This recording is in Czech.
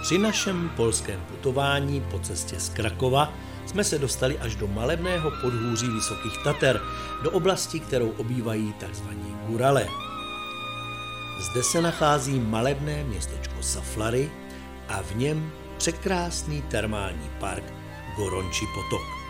Při našem polském putování po cestě z Krakova jsme se dostali až do malebného podhůří Vysokých Tater, do oblasti, kterou obývají tzv. Gurale. Zde se nachází malebné městečko Saflary a v něm překrásný termální park Gorončí potok.